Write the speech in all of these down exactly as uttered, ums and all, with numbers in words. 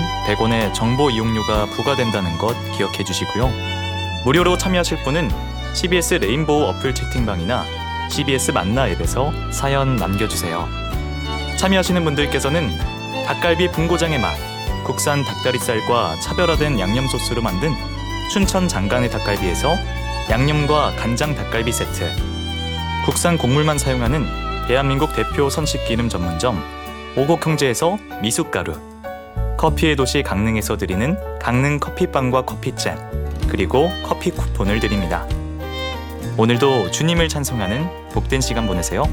백 원의 정보 이용료가 부과된다는 것 기억해 주시고요. 무료로 참여하실 분은 씨비에스 레인보우 어플 채팅방이나 씨비에스 만나 앱에서 사연 남겨주세요. 참여하시는 분들께서는 닭갈비 분고장의 맛, 국산 닭다리살과 차별화된 양념 소스로 만든 춘천 장간의 닭갈비에서 양념과 간장 닭갈비 세트, 국산 곡물만 사용하는 대한민국 대표 선식기름 전문점 오곡형제에서 미숫가루, 커피의 도시 강릉에서 드리는 강릉 커피빵과 커피잼, 그리고 커피 쿠폰을 드립니다. 오늘도 주님을 찬송하는 복된 시간 보내세요.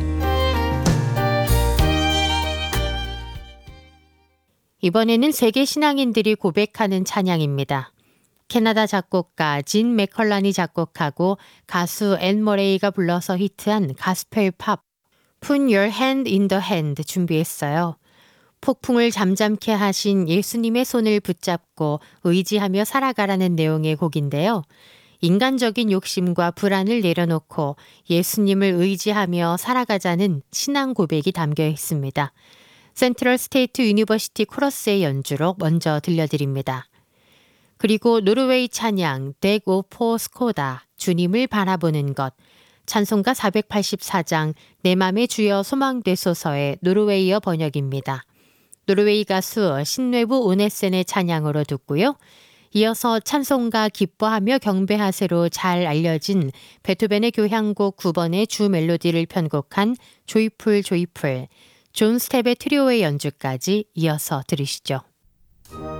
이번에는 세계 신앙인들이 고백하는 찬양입니다. 캐나다 작곡가 진 맥컬란이 작곡하고 가수 앤 머레이가 불러서 히트한 가스펠 팝 Put Your Hand in the Hand 준비했어요. 폭풍을 잠잠케 하신 예수님의 손을 붙잡고 의지하며 살아가라는 내용의 곡인데요. 인간적인 욕심과 불안을 내려놓고 예수님을 의지하며 살아가자는 신앙 고백이 담겨 있습니다. 센트럴 스테이트 유니버시티 코러스의 연주로 먼저 들려드립니다. 그리고 노르웨이 찬양 덱 오포 스코다 주님을 바라보는 것, 찬송가 사백팔십사 장 내 맘의 주여 소망되소서의 노르웨이어 번역입니다. 노르웨이 가수 신뇌부 오네센의 찬양으로 듣고요. 이어서 찬송가 기뻐하며 경배하세로 잘 알려진 베토벤의 교향곡 구 번의 주 멜로디를 편곡한 조이풀 조이풀, 존 스텝의 트리오의 연주까지 이어서 들으시죠.